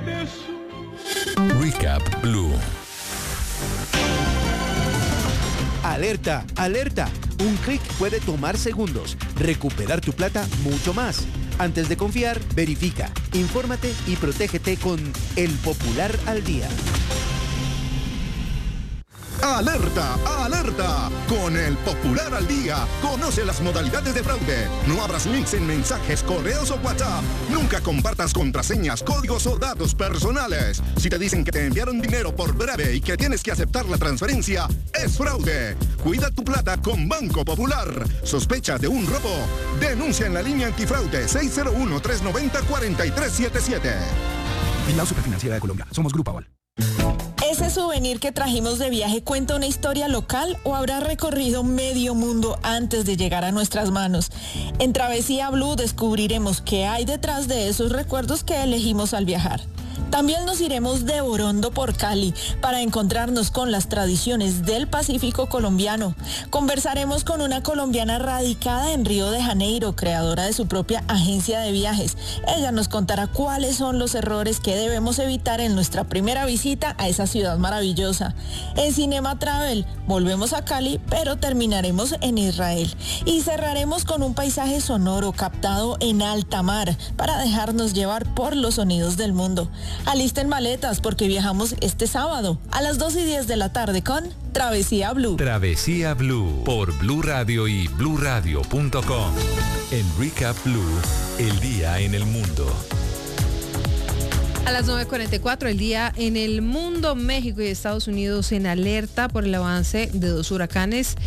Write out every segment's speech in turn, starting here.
Recap Blue. Alerta, alerta. Un clic puede tomar segundos. Recuperar tu plata mucho más. Antes de confiar, verifica, infórmate y protégete con El Popular al Día. ¡Alerta! ¡Alerta! Con El Popular al Día, conoce las modalidades de fraude. No abras links en mensajes, correos o WhatsApp. Nunca compartas contraseñas, códigos o datos personales. Si te dicen que te enviaron dinero por breve y que tienes que aceptar la transferencia, es fraude. Cuida tu plata con Banco Popular. ¿Sospecha de un robo? Denuncia en la línea antifraude 601-390-4377. Vigilado Superfinanciera de Colombia. Somos Grupo Aval. ¿Ese souvenir que trajimos de viaje cuenta una historia local o habrá recorrido medio mundo antes de llegar a nuestras manos? En Travesía Blue descubriremos qué hay detrás de esos recuerdos que elegimos al viajar. También nos iremos de Orondo por Cali para encontrarnos con las tradiciones del Pacífico colombiano. Conversaremos con una colombiana radicada en Río de Janeiro, creadora de su propia agencia de viajes. Ella nos contará cuáles son los errores que debemos evitar en nuestra primera visita a esa ciudad maravillosa. En Cinema Travel volvemos a Cali, pero terminaremos en Israel. Y cerraremos con un paisaje sonoro captado en alta mar para dejarnos llevar por los sonidos del mundo. Alisten maletas porque viajamos este sábado a las 2:10 de la tarde con Travesía Blue. Travesía Blue por Blue Radio y bluradio.com. En Recap Blue, el día en el mundo. A las 9:44, el día en el mundo. México y Estados Unidos en alerta por el avance de dos huracanes,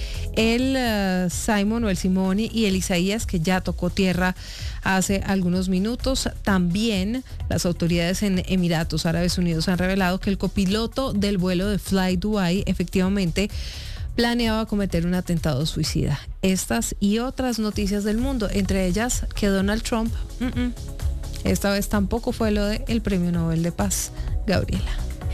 el Simon o el Simone y el Isaías, que ya tocó tierra hace algunos minutos. También las autoridades en Emiratos Árabes Unidos han revelado que el copiloto del vuelo de Fly Dubai efectivamente planeaba cometer un atentado suicida. Estas y otras noticias del mundo, entre ellas que Donald Trump esta vez tampoco fue lo del Premio Nobel de Paz. Gabriela.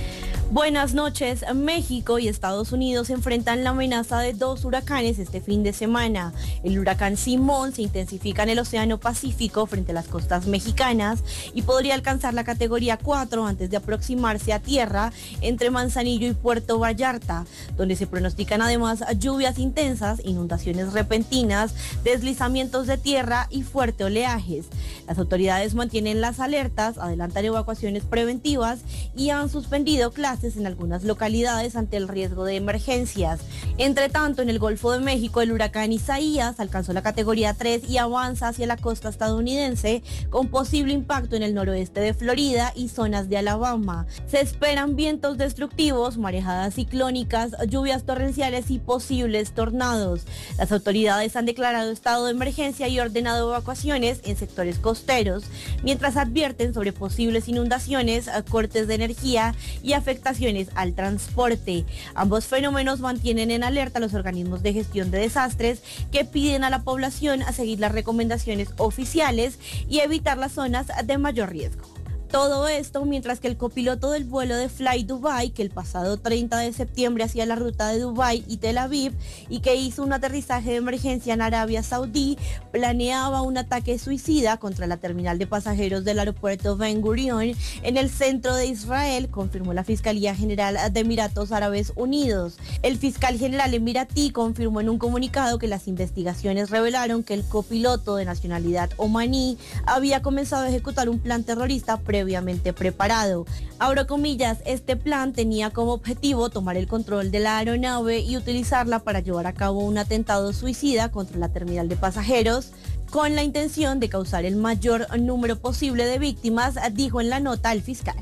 Buenas noches. México y Estados Unidos enfrentan la amenaza de dos huracanes este fin de semana. El huracán Simón se intensifica en el Océano Pacífico frente a las costas mexicanas y podría alcanzar la categoría 4 antes de aproximarse a tierra entre Manzanillo y Puerto Vallarta, donde se pronostican además lluvias intensas, inundaciones repentinas, deslizamientos de tierra y fuertes oleajes. Las autoridades mantienen las alertas, adelantan evacuaciones preventivas y han suspendido clases en algunas localidades ante el riesgo de emergencias. Entre tanto, en el Golfo de México, el huracán Isaías alcanzó la categoría 3 y avanza hacia la costa estadounidense con posible impacto en el noroeste de Florida y zonas de Alabama. Se esperan vientos destructivos, marejadas ciclónicas, lluvias torrenciales y posibles tornados. Las autoridades han declarado estado de emergencia y ordenado evacuaciones en sectores costeros, mientras advierten sobre posibles inundaciones, cortes de energía y afectaciones al transporte. Ambos fenómenos mantienen en alerta a los organismos de gestión de desastres, que piden a la población a seguir las recomendaciones oficiales y evitar las zonas de mayor riesgo. Todo esto mientras que el copiloto del vuelo de Fly Dubai, que el pasado 30 de septiembre hacía la ruta de Dubái y Tel Aviv y que hizo un aterrizaje de emergencia en Arabia Saudí, planeaba un ataque suicida contra la terminal de pasajeros del aeropuerto Ben Gurion en el centro de Israel, confirmó la Fiscalía General de Emiratos Árabes Unidos. El fiscal general emiratí confirmó en un comunicado que las investigaciones revelaron que el copiloto de nacionalidad omaní había comenzado a ejecutar un plan terrorista previamente preparado. Abro comillas, este plan tenía como objetivo tomar el control de la aeronave y utilizarla para llevar a cabo un atentado suicida contra la terminal de pasajeros con la intención de causar el mayor número posible de víctimas, dijo en la nota el fiscal.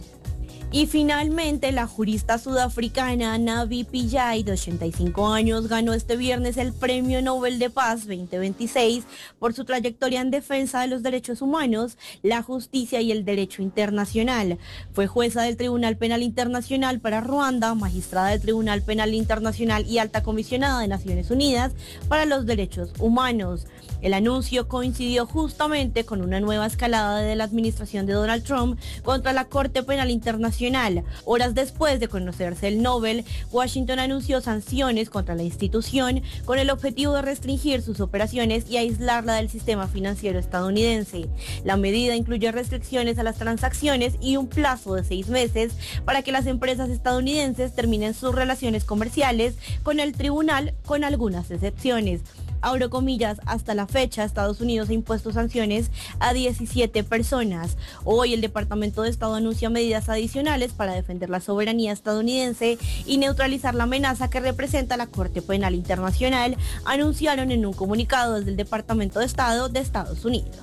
Y finalmente, la jurista sudafricana Navi Pillay, de 85 años, ganó este viernes el Premio Nobel de Paz 2026 por su trayectoria en defensa de los derechos humanos, la justicia y el derecho internacional. Fue jueza del Tribunal Penal Internacional para Ruanda, magistrada del Tribunal Penal Internacional y alta comisionada de Naciones Unidas para los Derechos Humanos. El anuncio coincidió justamente con una nueva escalada de la administración de Donald Trump contra la Corte Penal Internacional internacional. Horas después de conocerse el Nobel, Washington anunció sanciones contra la institución con el objetivo de restringir sus operaciones y aislarla del sistema financiero estadounidense. La medida incluye restricciones a las transacciones y un plazo de 6 meses para que las empresas estadounidenses terminen sus relaciones comerciales con el tribunal, con algunas excepciones. Abro comillas, hasta la fecha Estados Unidos ha impuesto sanciones a 17 personas. Hoy el Departamento de Estado anuncia medidas adicionales para defender la soberanía estadounidense y neutralizar la amenaza que representa la Corte Penal Internacional, anunciaron en un comunicado desde el Departamento de Estado de Estados Unidos.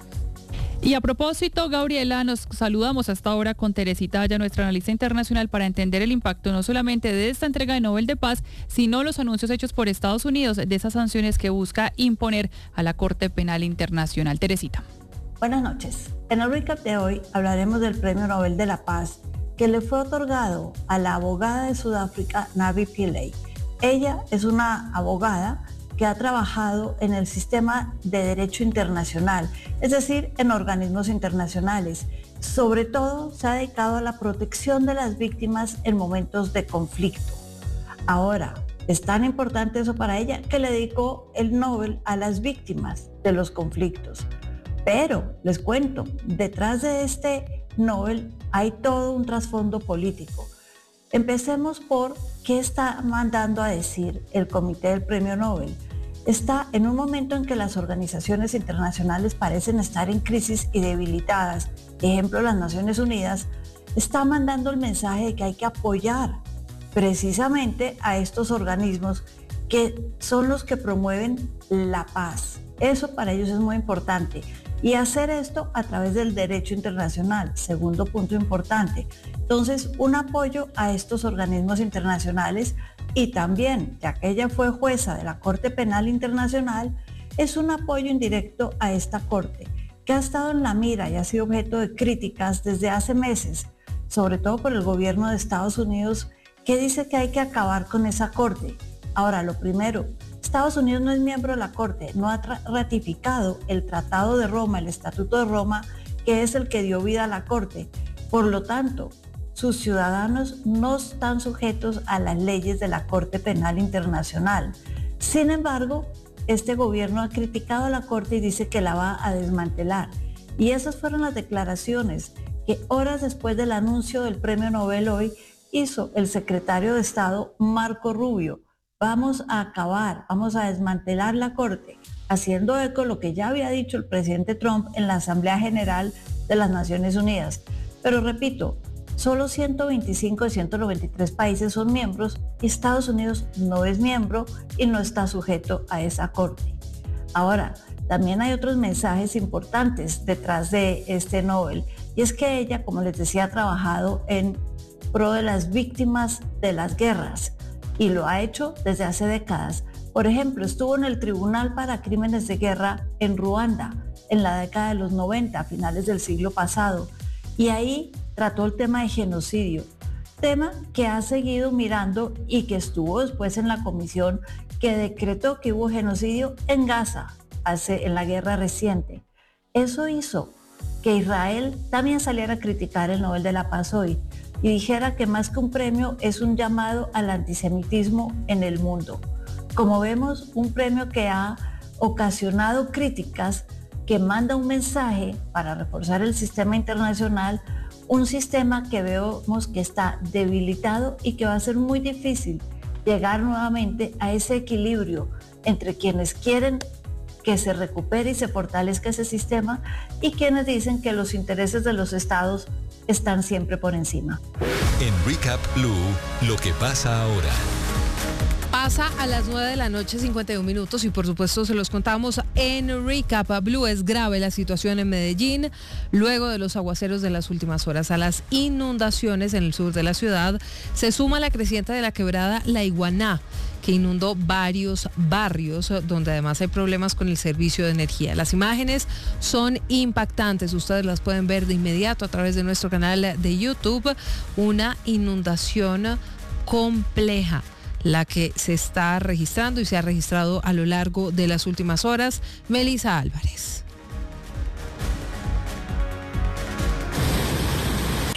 Y a propósito, Gabriela, nos saludamos hasta ahora con Teresita Aya, nuestra analista internacional, para entender el impacto no solamente de esta entrega de Nobel de Paz, sino los anuncios hechos por Estados Unidos de esas sanciones que busca imponer a la Corte Penal Internacional. Teresita. Buenas noches. En el recap de hoy hablaremos del Premio Nobel de la Paz que le fue otorgado a la abogada de Sudáfrica, Navi Pillay. Ella es una abogada que ha trabajado en el sistema de derecho internacional, es decir, en organismos internacionales. Sobre todo se ha dedicado a la protección de las víctimas en momentos de conflicto. Ahora, es tan importante eso para ella que le dedicó el Nobel a las víctimas de los conflictos. Pero, les cuento, detrás de este Nobel hay todo un trasfondo político. Empecemos por qué está mandando a decir el Comité del Premio Nobel. Está en un momento en que las organizaciones internacionales parecen estar en crisis y debilitadas. Ejemplo, las Naciones Unidas está mandando el mensaje de que hay que apoyar precisamente a estos organismos que son los que promueven la paz. Eso para ellos es muy importante. Y hacer esto a través del derecho internacional, segundo punto importante. Entonces, un apoyo a estos organismos internacionales y también, ya que ella fue jueza de la Corte Penal Internacional, es un apoyo indirecto a esta Corte, que ha estado en la mira y ha sido objeto de críticas desde hace meses, sobre todo por el gobierno de Estados Unidos, que dice que hay que acabar con esa Corte. Ahora, lo primero, Estados Unidos no es miembro de la Corte, no ha ratificado el Tratado de Roma, el Estatuto de Roma, que es el que dio vida a la Corte. Por lo tanto, sus ciudadanos no están sujetos a las leyes de la Corte Penal Internacional. Sin embargo, este gobierno ha criticado a la Corte y dice que la va a desmantelar. Y esas fueron las declaraciones que horas después del anuncio del Premio Nobel hoy hizo el secretario de Estado Marco Rubio. Vamos a acabar, vamos a desmantelar la Corte, haciendo eco lo que ya había dicho el presidente Trump en la Asamblea General de las Naciones Unidas. Pero repito, solo 125 de 193 países son miembros y Estados Unidos no es miembro y no está sujeto a esa Corte. Ahora, también hay otros mensajes importantes detrás de este Nobel, y es que ella, como les decía, ha trabajado en pro de las víctimas de las guerras y lo ha hecho desde hace décadas. Por ejemplo, estuvo en el Tribunal para Crímenes de Guerra en Ruanda en la década de los 90, a finales del siglo pasado, y ahí trató el tema de genocidio, tema que ha seguido mirando y que estuvo después en la comisión que decretó que hubo genocidio en Gaza en la guerra reciente. Eso hizo que Israel también saliera a criticar el Nobel de la Paz hoy y dijera que más que un premio es un llamado al antisemitismo en el mundo. Como vemos, un premio que ha ocasionado críticas, que manda un mensaje para reforzar el sistema internacional, un sistema que vemos que está debilitado y que va a ser muy difícil llegar nuevamente a ese equilibrio entre quienes quieren que se recupere y se fortalezca ese sistema y quienes dicen que los intereses de los estados están siempre por encima. En Recap Blue, lo que pasa ahora. Pasa a las 9 de la noche, 51 minutos, y por supuesto se los contamos en Recap Blue. Es grave la situación en Medellín luego de los aguaceros de las últimas horas. A las inundaciones en el sur de la ciudad se suma la creciente de la quebrada La Iguaná, que inundó varios barrios donde además hay problemas con el servicio de energía. Las imágenes son impactantes, ustedes las pueden ver de inmediato a través de nuestro canal de YouTube. Una inundación compleja la que se está registrando y se ha registrado a lo largo de las últimas horas. Melissa Álvarez.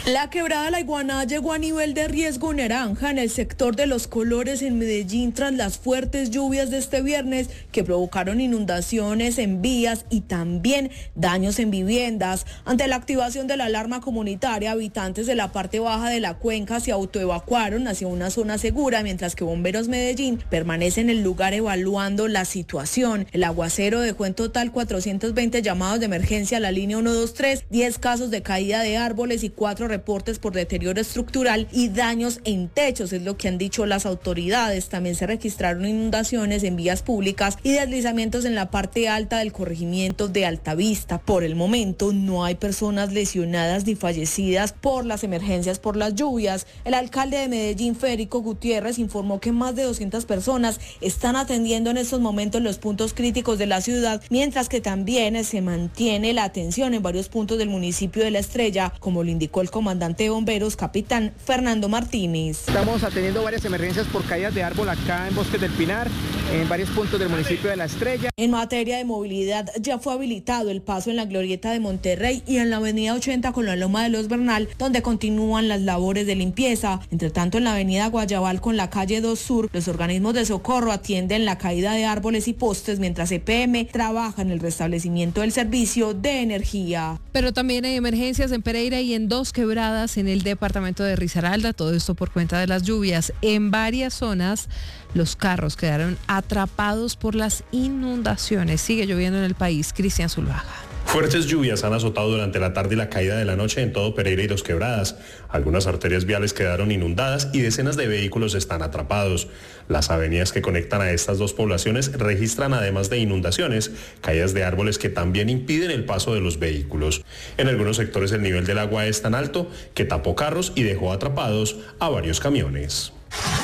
La quebrada La Iguaná llegó a nivel de riesgo naranja en el sector de Los Colores en Medellín tras las fuertes lluvias de este viernes que provocaron inundaciones en vías y también daños en viviendas. Ante la activación de la alarma comunitaria, habitantes de la parte baja de la cuenca se autoevacuaron hacia una zona segura, mientras que Bomberos Medellín permanece en el lugar evaluando la situación. El aguacero dejó en total 420 llamados de emergencia a la línea 123, 10 casos de caída de árboles y 4 reportes por deterioro estructural y daños en techos, es lo que han dicho las autoridades. También se registraron inundaciones en vías públicas y deslizamientos en la parte alta del corregimiento de Altavista. Por el momento no hay personas lesionadas ni fallecidas por las emergencias por las lluvias. El alcalde de Medellín, Federico Gutiérrez, informó que más de 200 personas están atendiendo en estos momentos los puntos críticos de la ciudad, mientras que también se mantiene la atención en varios puntos del municipio de La Estrella, como lo indicó el comandante de bomberos, capitán Fernando Martínez. Estamos atendiendo varias emergencias por caídas de árbol acá en Bosques del Pinar, en varios puntos del municipio de La Estrella. En materia de movilidad, ya fue habilitado el paso en la glorieta de Monterrey y en la avenida 80 con la Loma de los Bernal, donde continúan las labores de limpieza. Entre tanto, en la avenida Guayabal con la calle 2 Sur, los organismos de socorro atienden la caída de árboles y postes, mientras EPM trabaja en el restablecimiento del servicio de energía. Pero también hay emergencias en Pereira y en Dos Quebradas en el departamento de Risaralda, todo esto por cuenta de las lluvias. En varias zonas los carros quedaron atrapados por las inundaciones. Sigue lloviendo en el país. Cristian Zuluaga. Fuertes lluvias han azotado durante la tarde y la caída de la noche en todo Pereira y Dos Quebradas. Algunas arterias viales quedaron inundadas y decenas de vehículos están atrapados. Las avenidas que conectan a estas dos poblaciones registran, además de inundaciones, caídas de árboles que también impiden el paso de los vehículos. En algunos sectores el nivel del agua es tan alto que tapó carros y dejó atrapados a varios camiones.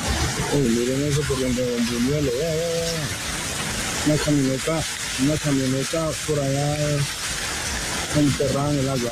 Miren eso por donde Buñuelo, una camioneta por allá enterrada en el agua,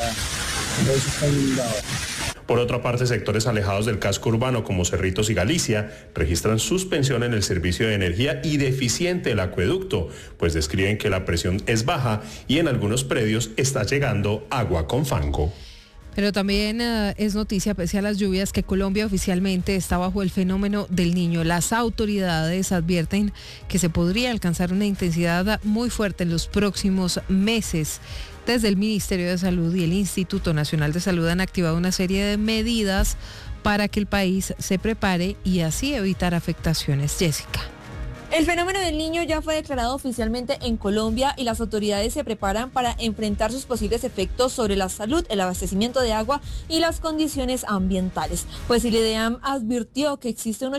eso está inundado. Por otra parte, sectores alejados del casco urbano como Cerritos y Galicia registran suspensión en el servicio de energía y deficiente el acueducto, pues describen que la presión es baja y en algunos predios está llegando agua con fango. Pero también es noticia, pese a las lluvias, que Colombia oficialmente está bajo el fenómeno del Niño. Las autoridades advierten que se podría alcanzar una intensidad muy fuerte en los próximos meses. Desde el Ministerio de Salud y el Instituto Nacional de Salud han activado una serie de medidas para que el país se prepare y así evitar afectaciones. Jessica. El fenómeno del Niño ya fue declarado oficialmente en Colombia y las autoridades se preparan para enfrentar sus posibles efectos sobre la salud, el abastecimiento de agua y las condiciones ambientales. Pues el IDEAM advirtió que existe un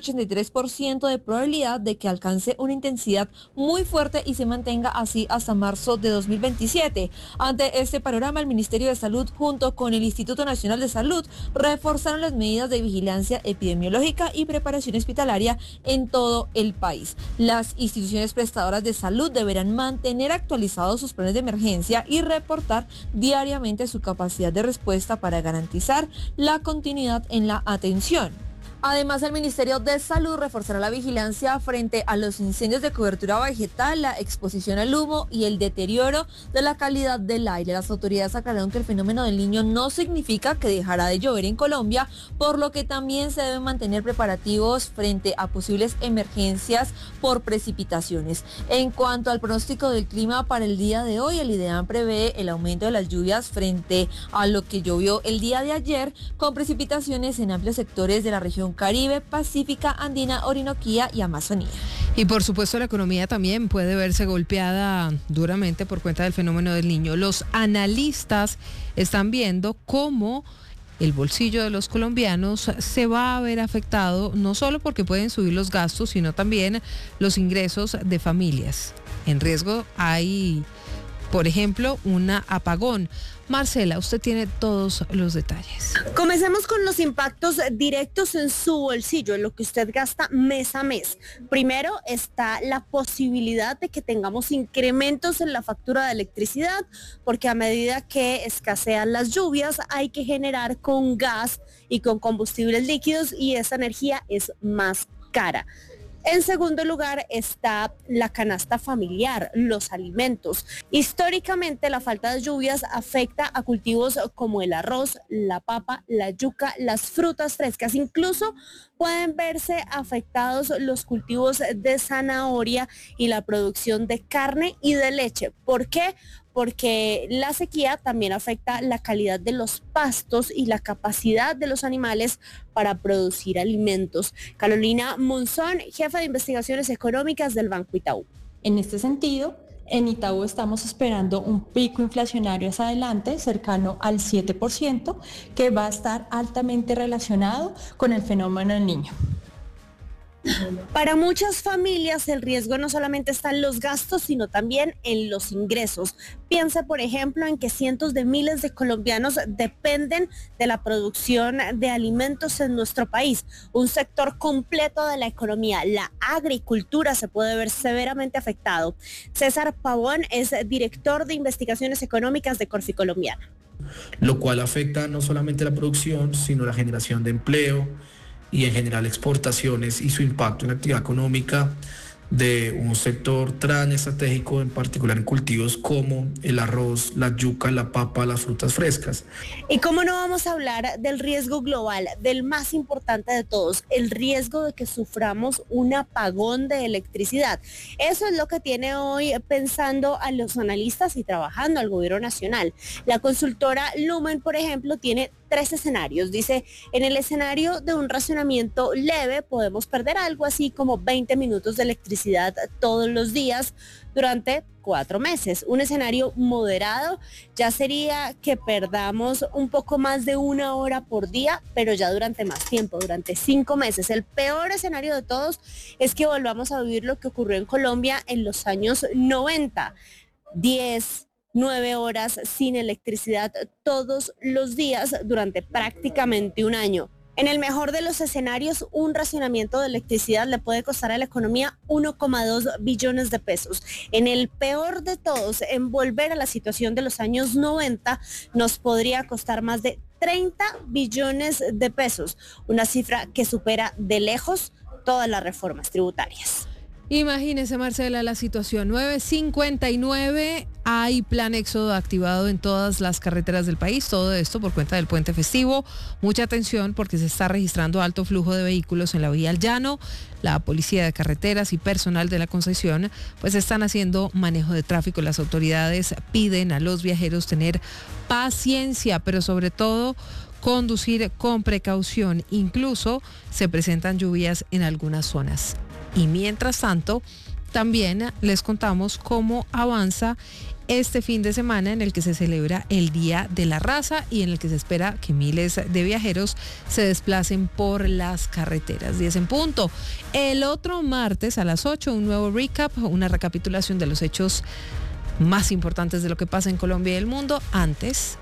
83% de probabilidad de que alcance una intensidad muy fuerte y se mantenga así hasta marzo de 2027. Ante este panorama, el Ministerio de Salud junto con el Instituto Nacional de Salud reforzaron las medidas de vigilancia epidemiológica y preparación hospitalaria en todo el país. Las instituciones prestadoras de salud deberán mantener actualizados sus planes de emergencia y reportar diariamente su capacidad de respuesta para garantizar la continuidad en la atención. Además, el Ministerio de Salud reforzará la vigilancia frente a los incendios de cobertura vegetal, la exposición al humo y el deterioro de la calidad del aire. Las autoridades aclararon que el fenómeno del Niño no significa que dejará de llover en Colombia, por lo que también se deben mantener preparativos frente a posibles emergencias por precipitaciones. En cuanto al pronóstico del clima para el día de hoy, el IDEAM prevé el aumento de las lluvias frente a lo que llovió el día de ayer, con precipitaciones en amplios sectores de la región Caribe, Pacífica, Andina, Orinoquía y Amazonía. Y por supuesto la economía también puede verse golpeada duramente por cuenta del fenómeno del Niño. Los analistas están viendo cómo el bolsillo de los colombianos se va a ver afectado, no solo porque pueden subir los gastos, sino también los ingresos de familias. En riesgo hay, por ejemplo, un apagón. Marcela, usted tiene todos los detalles. Comencemos con los impactos directos en su bolsillo, en lo que usted gasta mes a mes. Primero está la posibilidad de que tengamos incrementos en la factura de electricidad, porque a medida que escasean las lluvias hay que generar con gas y con combustibles líquidos y esa energía es más cara. En segundo lugar está la canasta familiar, los alimentos. Históricamente la falta de lluvias afecta a cultivos como el arroz, la papa, la yuca, las frutas frescas. Incluso pueden verse afectados los cultivos de zanahoria y la producción de carne y de leche. ¿Por qué? Porque la sequía también afecta la calidad de los pastos y la capacidad de los animales para producir alimentos. Carolina Monzón, jefa de investigaciones económicas del Banco Itaú. En este sentido, en Itaú estamos esperando un pico inflacionario hacia adelante cercano al 7%, que va a estar altamente relacionado con el fenómeno del Niño. Para muchas familias el riesgo no solamente está en los gastos, sino también en los ingresos. Piensa, por ejemplo, en que cientos de miles de colombianos dependen de la producción de alimentos en nuestro país. Un sector completo de la economía, la agricultura, se puede ver severamente afectado. César Pavón es director de investigaciones económicas de Corfi Colombiana. Lo cual afecta no solamente la producción, sino la generación de empleo y en general exportaciones y su impacto en la actividad económica de un sector tan estratégico, en particular en cultivos como el arroz, la yuca, la papa, las frutas frescas. Y cómo no vamos a hablar del riesgo global, del más importante de todos, el riesgo de que suframos un apagón de electricidad. Eso es lo que tiene hoy pensando a los analistas y trabajando al gobierno nacional. La consultora Lumen, por ejemplo, tiene 3 escenarios. Dice, en el escenario de un racionamiento leve podemos perder algo así como 20 minutos de electricidad todos los días durante 4 meses. Un escenario moderado ya sería que perdamos un poco más de 1 hora por día, pero ya durante más tiempo, durante 5 meses. El peor escenario de todos es que volvamos a vivir lo que ocurrió en Colombia en los años 90. 9 horas sin electricidad todos los días durante prácticamente un año. En el mejor de los escenarios, un racionamiento de electricidad le puede costar a la economía 1,2 billones de pesos. En el peor de todos, en volver a la situación de los años 90, nos podría costar más de 30 billones de pesos, una cifra que supera de lejos todas las reformas tributarias. Imagínese, Marcela, la situación. 9:59, hay plan éxodo activado en todas las carreteras del país, todo esto por cuenta del puente festivo. Mucha atención porque se está registrando alto flujo de vehículos en la vía al llano. La policía de carreteras y personal de la concesión pues están haciendo manejo de tráfico. Las autoridades piden a los viajeros tener paciencia, pero sobre todo conducir con precaución. Incluso se presentan lluvias en algunas zonas. Y mientras tanto, también les contamos cómo avanza este fin de semana en el que se celebra el Día de la Raza y en el que se espera que miles de viajeros se desplacen por las carreteras. 10 en punto. El otro martes a las 8, un nuevo recap, una recapitulación de los hechos más importantes de lo que pasa en Colombia y el mundo. Antes,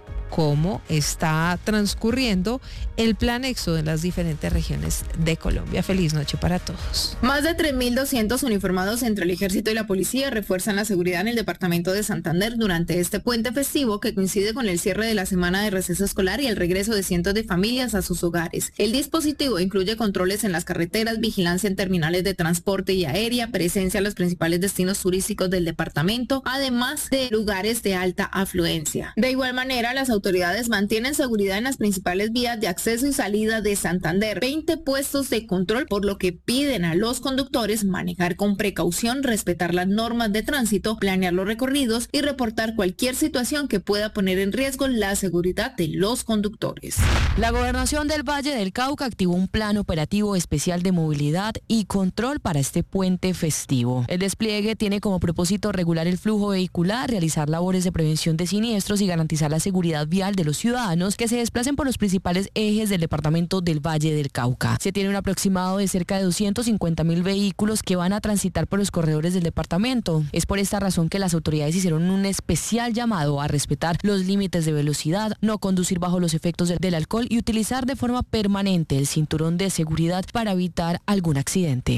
cómo está transcurriendo el plan éxodo en las diferentes regiones de Colombia. Feliz noche para todos. Más de 3.200 uniformados entre el ejército y la policía refuerzan la seguridad en el departamento de Santander durante este puente festivo que coincide con el cierre de la semana de receso escolar y el regreso de cientos de familias a sus hogares. El dispositivo incluye controles en las carreteras, vigilancia en terminales de transporte y aérea, presencia en los principales destinos turísticos del departamento, además de lugares de alta afluencia. De igual manera, las autoridades mantienen seguridad en las principales vías de acceso y salida de Santander, 20 puestos de control, por lo que piden a los conductores manejar con precaución, respetar las normas de tránsito, planear los recorridos y reportar cualquier situación que pueda poner en riesgo la seguridad de los conductores. La Gobernación del Valle del Cauca activó un plan operativo especial de movilidad y control para este puente festivo. El despliegue tiene como propósito regular el flujo vehicular, realizar labores de prevención de siniestros y garantizar la seguridad vial de los ciudadanos que se desplacen por los principales ejes del departamento del Valle del Cauca. Se tiene un aproximado de cerca de 250.000 vehículos que van a transitar por los corredores del departamento. Es por esta razón que las autoridades hicieron un especial llamado a respetar los límites de velocidad, no conducir bajo los efectos del alcohol y utilizar de forma permanente el cinturón de seguridad para evitar algún accidente.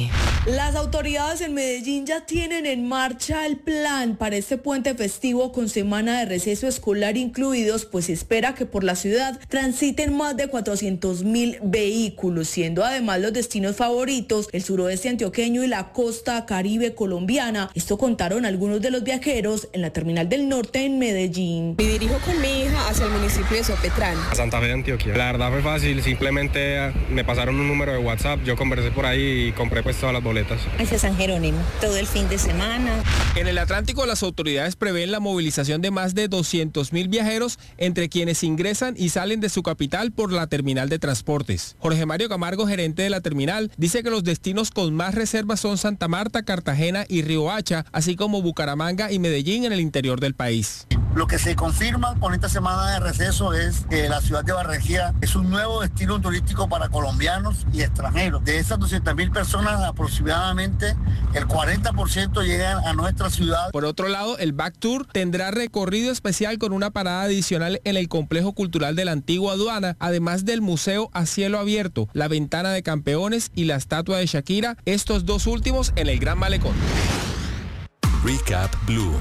Las autoridades en Medellín ya tienen en marcha el plan para este puente festivo con semana de receso escolar incluidos, pues se espera que por la ciudad transiten más de 400.000 vehículos, siendo además los destinos favoritos el suroeste antioqueño y la costa caribe colombiana. Esto contaron algunos de los viajeros en la terminal del norte en Medellín. Me dirijo con mi hija hacia el municipio de Sopetrán. A Santa Fe de Antioquia. La verdad fue fácil, simplemente me pasaron un número de WhatsApp, yo conversé por ahí y compré pues todas las boletas. Hacia San Jerónimo, todo el fin de semana. En el Atlántico, las autoridades prevén la movilización de más de 200.000 viajeros entre quienes ingresan y salen de su capital por la terminal de transportes. Jorge Mario Camargo, gerente de la terminal, dice que los destinos con más reservas son Santa Marta, Cartagena y Riohacha, así como Bucaramanga y Medellín en el interior del país. Lo que se confirma con esta semana de receso es que la ciudad de Barranquilla es un nuevo destino turístico para colombianos y extranjeros. De esas 200.000 personas, aproximadamente el 40% llegan a nuestra ciudad. Por otro lado, el Back Tour tendrá recorrido especial con una parada adicional en el complejo cultural de la antigua aduana, además del museo a cielo abierto, la ventana de campeones y la estatua de Shakira, estos dos últimos en el Gran Malecón. Recap Blue.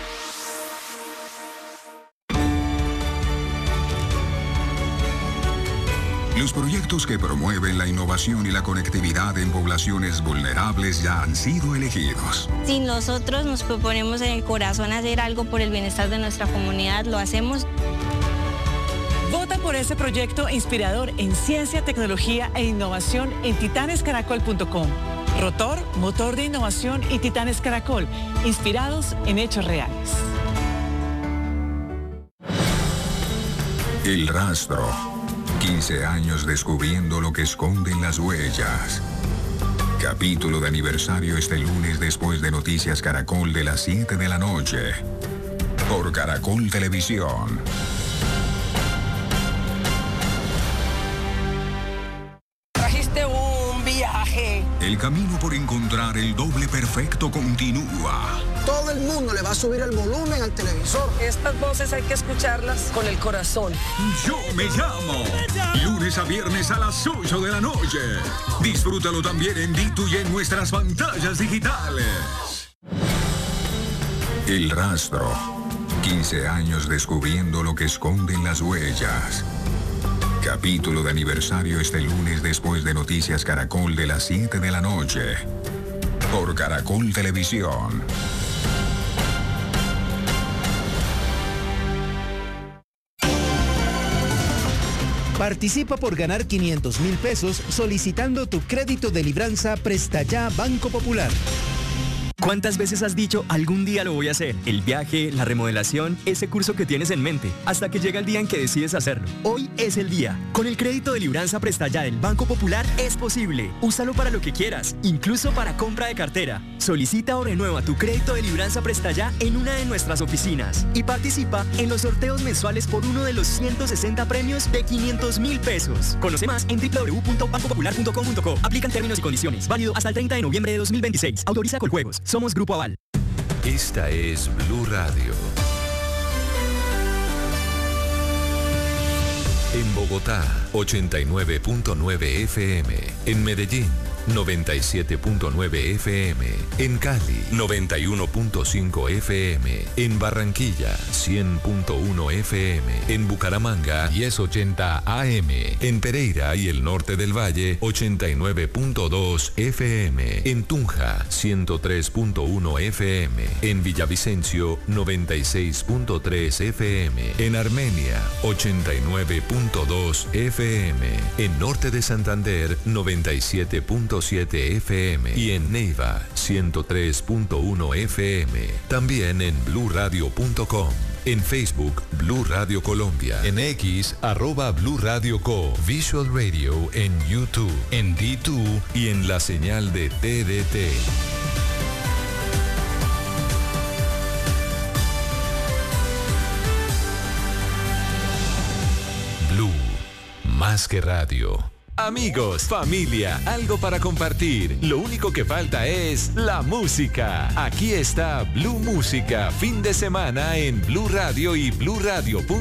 Los proyectos que promueven la innovación y la conectividad en poblaciones vulnerables ya han sido elegidos. Si nosotros nos proponemos en el corazón hacer algo por el bienestar de nuestra comunidad, lo hacemos. Vota por ese proyecto inspirador en ciencia, tecnología e innovación en titanescaracol.com. Rotor, motor de innovación y Titanes Caracol, inspirados en hechos reales. El rastro. 15 años descubriendo lo que esconden las huellas. Capítulo de aniversario este lunes después de Noticias Caracol de las 7 de la noche. Por Caracol Televisión. Trajiste un viaje. El camino por encontrar el doble perfecto continúa. Todo el mundo le va a subir el volumen al televisor. Estas voces hay que escucharlas con el corazón. Yo me llamo. Lunes a viernes a las 8 de la noche. Disfrútalo también en Ditu y en nuestras pantallas digitales. El rastro. 15 años descubriendo lo que esconden las huellas. Capítulo de aniversario este lunes después de Noticias Caracol de las 7 de la noche. Por Caracol Televisión. Participa por ganar 500.000 pesos solicitando tu crédito de libranza Presta Ya Banco Popular. ¿Cuántas veces has dicho algún día lo voy a hacer? El viaje, la remodelación, ese curso que tienes en mente, hasta que llega el día en que decides hacerlo. Hoy es el día. Con el crédito de libranza Presta Ya del Banco Popular es posible. Úsalo para lo que quieras, incluso para compra de cartera. Solicita o renueva tu crédito de libranza Presta Ya en una de nuestras oficinas y participa en los sorteos mensuales por uno de los 160 premios de 500.000 pesos. Conoce más en www.bancopopular.com.co. Aplican términos y condiciones. Válido hasta el 30 de noviembre de 2026. Autoriza Coljuegos. Somos Grupo Aval. Esta es Blue Radio. En Bogotá, 89.9 FM. En Medellín, 97.9 FM. En Cali, 91.5 FM. En Barranquilla, 100.1 FM. En Bucaramanga, 1080 AM. En Pereira y el norte del Valle, 89.2 FM. En Tunja, 103.1 FM. En Villavicencio, 96.3 FM. En Armenia, 89.2 FM. En norte de Santander, 97.7 FM y en Neiva 103.1 FM. También en bluradio.com. En Facebook, Blue Radio Colombia. En X, @Blue Radio Co. Visual Radio en YouTube, en D2 y en la señal de TDT. Blue, más que radio. Amigos, familia, algo para compartir. Lo único que falta es la música. Aquí está Blue Música, fin de semana en Blue Radio y BlueRadio.com.